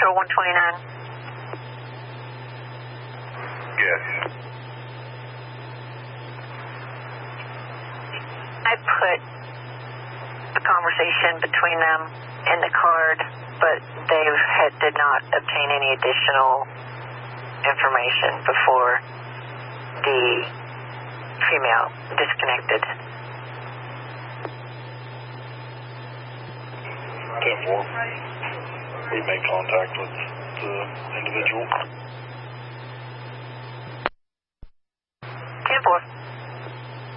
Patrol 129. Yes. I put a conversation between them in the card, but they did not obtain any additional information before the female disconnected. 10-4. We made contact with the individual. 10-4.